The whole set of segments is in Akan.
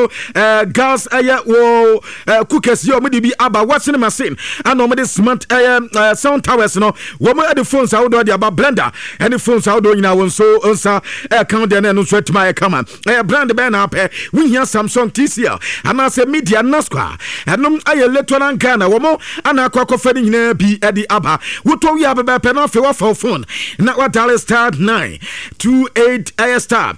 gas wo cookers yo me bi aba washing machine and no me smart sound towers no wo me the phones how do aba blender any phones how do nyina won so onsa account there no so tima kama brand be na pe we hear Samsung TCL and I say media nasqua enom aye electronic Ghana wo mo ana akwakofa ni nyina bi edi aba woto wi aba pe na fe wa phone na what dial star 928 star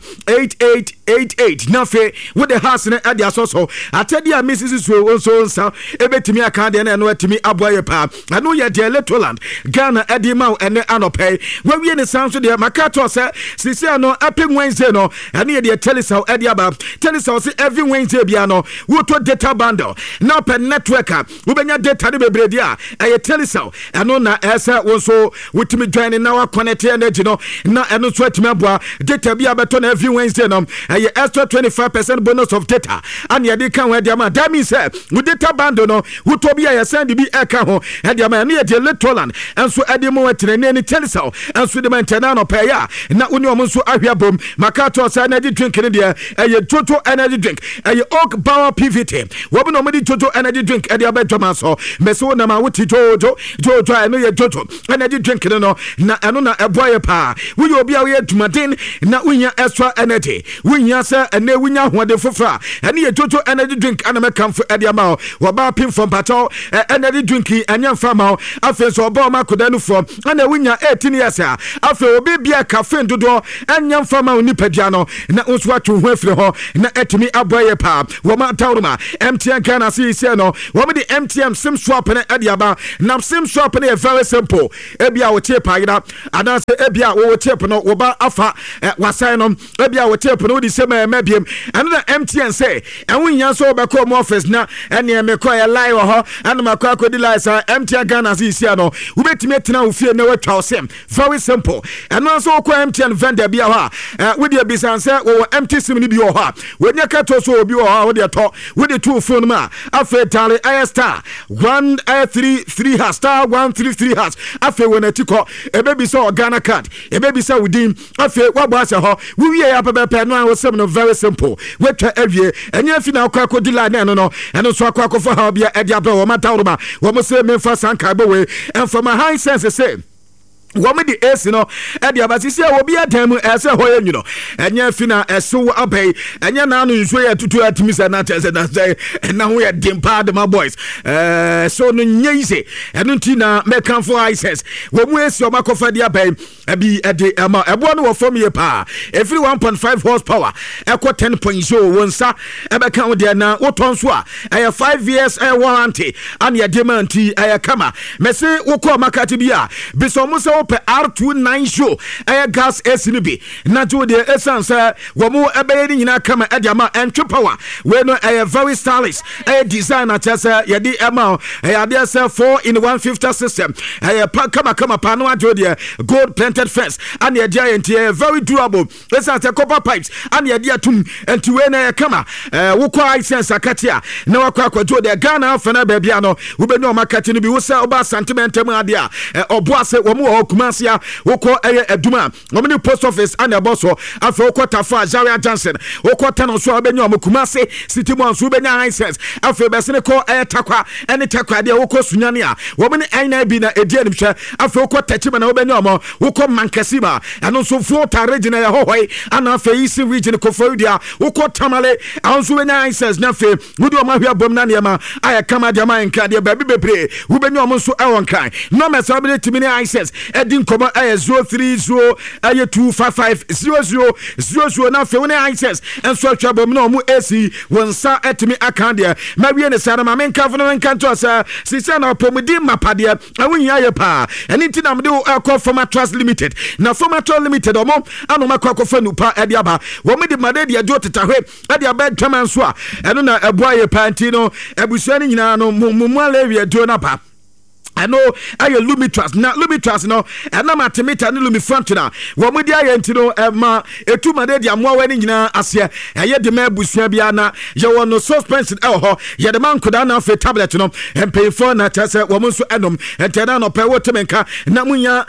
8888 na fe with the house na edi asoso atedi a Mrs. so onsa ebetimi account there na no atimi aboye pa anu ye de electroland Ghana edi ma ene anope we wi ne sanso de makato se sisi no aping Wednesday no ene ye de telesal edi aba telesal se every Wednesday bia no woto data bundle na pe network we benya data de bebredi a telesal eno na esa wonso witimi join na wa connect energy no na eno so atimi aboa data bia beto na every Wednesday no extra 25% bonus of data and ye de kan we de ama that means we data bundle no woto bia ye send bi eka ho e de ama ene ye de electroland enso ede mo wetre ne ni telesal enso de maintain no pay ya na oni omo nso ahwia bom makato sa energy drink ne de total energy drink oak power pvt wo bi no mo di total energy drink e de abedwama so meso na ma wuti jojo eno ye jojo energy drink ne no na eno na eboye pa we obi a we dumaden na unya extra energy unya se ene unya hode fofra ene ye total energy drink ana me kamfo e de ama wo ba pim from pato energy drink anya fama afi so oba ma koda nu from ana unya 18 years afi obi bia cafe dodo anya fama oni padua no na unso atwo ho afire ho na etimi aboye pa wo ma tawruma MTN Ghana see no wo me di MTN sim swap na adiaba na sim swap na very simple ebia wo tape ayira ana se ebia wo tape no wo ba afa wasan no ebia wo tape no di sema mabiem ana na MTN say enwunya so be call office na ene me call live ho ana makwa akodi live sa MTN Ghana see no wo betimi atina wo fie na watwa osem very simple ana so ko MTN vendor bia ho wo di bisanse wo MTN sim ni bi ho ha wo nya kato so obi ho ha wo di to wo di two phone ma afa tale star 133 has star 133 has afa wona tiko ebebi so Ghana card ebebi so within afa wabo ase ho we wie ya pepe no wo sem no very simple we twa awie enya fi na akwa di line no eno so akwa for ha bia e dia bra wo matawroma wo mo se memfa sanka be we and from a high sense say woman the AC no e dia basisi a obi adam ese hoye nyuno enya fina eso abay enya na no nso ya tutu atimi se na tese na say na ho ya dimpa de my boys so no nyeise eno ti na mekan for ISS wo mu esi o makofa dia abay abi e de ama ebo no wo form ye pa every 1.5 horsepower eko 10.0 wonsa e be kan wo dia na wo tonso a 5 years warranty and ya demand ti kama mese wo ko makati bia biso mu se R29 show gas SNB na jo de essence wo mu ebeye ni nyina kama e dia ma entwe power we no very stylish design at say ye di ema dey say 4-in-1 filter system kama pa no ajo de gold planted fence and ye giant very durable essence copper pipes and ye dia tum enti we na kama wo kwa essence akatia na wakwa kwajo de Ghana fana ba bia no wo be no makati no bi wo say oba sentimental mu ade a obo ase wo mu Kumasia woko eduma omni post office and eboso afa woko tafa Zaria Johnson woko tano so obenyo Kumase city mo so obenya license afa besene ko takwa ene takwa de woko sunyane a womni aina bi na edi animhwe afa woko tachima na obenyo mo woko Mankasiba eno so Florida region ya hohoi ana afa East region ko Florida woko Tamale anso obenya license na fe wudi o mahwe abom na ne ma aya kama de man ka de baby bebre obenyo mo so ewon kan no me so be timini license Edin Koma 030 255 na fe woni ISS enso atwabom na omu AC wonsa etimi akande ma wie ne sana ma men kafo no nkanto sa sisa na pomudi mapade awunya ye pa eni ti na mde akọ Former Trust Limited na Former Trust Limited omo anoma kwakofa nupa ede aba wo me de made de ajo tetahwe ede aba twama nso a eno na eboa ye pa ntino ebusuani nyina no mumu ala wie do na pa know I Lumitras na Lumitras no na matemita ne Lumifront na wo mo dia ye ntino ma etuma de dia mo wani nyina ase eye de ma busua bia na ye wo no suspension ho ye de man koda na fe tablet no pay for na tese wo mo so enom entena no pe wo temenka na munya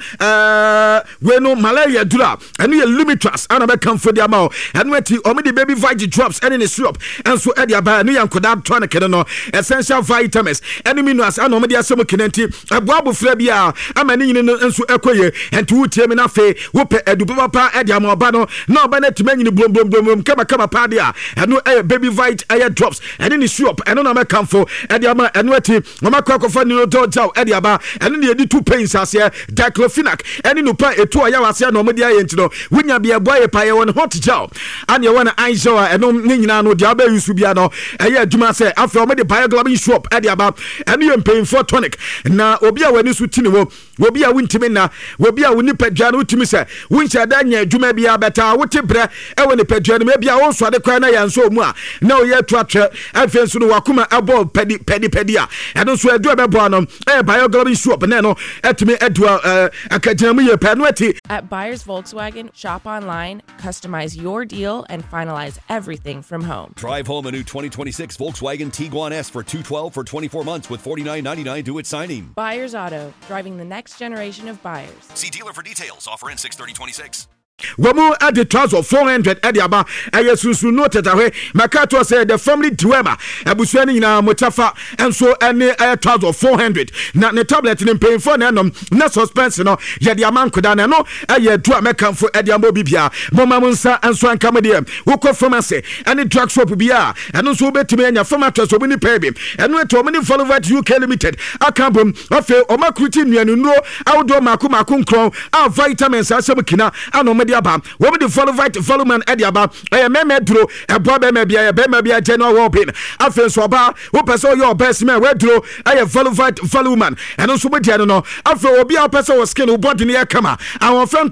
we no malaria dura eno ye Lumitras ana be kamfo dia ma eno ati o me de baby vitamin drops any syrup enso e dia ba no yan koda tonic no essential vitamins eno minerals ana o me dia asem kinenti aboabo fra bia ama ni nyine enso ekoye enti wutie me na fe wo pe eduba papa e dia ma oba no na oba na timanyini blom kama pa dia eno baby vitamin drops eno ni syrup eno na me kamfo e dia ma eno ati o ma kwakofa ni dojaw e dia ba eno ne edi 2 pains ase diclofenac eno no pa etu oya wase na o me dia ye ntino wunya bia boye pa ye won hot jaw ane ye won aijaw eno ni nyina no dia ba yusu bia no eye adwuma se afi o me de bioglobin syrup e dia ba eno ye pain for tonic na obi a wani su tini wo obi a wuntimi na obi a woni padwa no utimi se wuncha da nya adwuma bia beta wote bre e woni padwa no bia wo so ade kwa na ya nso mu a na o ye tuatwe afi nso no wakuma abo pedi a eno so edu bebo no bioglobin syrup na no etimi edu akajamu ye pa no ati. At Buyers Volkswagen, shop online, customize your deal, and finalize everything from home. Drive home a new 2026 Volkswagen Tiguan S for $212 for 24 months with $49.99 due at signing. Buyers Auto, driving the next generation of buyers. See dealer for details. Offer in 6/30/26. Wamu at the charge of 400 at the aba ayasusu noted away Makato said the family duema abusuani na motafa and so any charge of 400 na ne tablet in paying for na suspense no ya the man koda na no aye do American for at the ambo bibia mama munsa and so ankamede woko pharmacy any drug shop bia and so betime anya pharmacy so many pay bim and we to many follow that UK limited akambum afi o makruti nuanu no outdoor mako nkron a vitamins asem kina ano wo the follow man ediaba meme duro ebo be me bia general wopin afen so ba wo person your best man we duro follow man and so be no afen obi a person wo skin wo body ne yakama awon